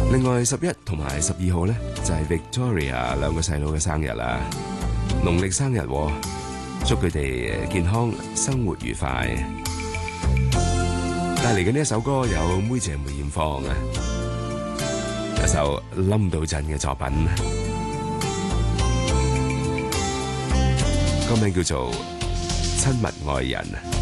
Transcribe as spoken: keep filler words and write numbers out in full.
另外十一同埋十二號咧就係 Victoria 兩個細佬嘅生日啦，農曆生日，祝佢哋健康生活愉快。帶嚟嘅呢一首歌有妹姐梅艷芳啊，一首冧到震嘅作品，歌名叫做《親密愛人》。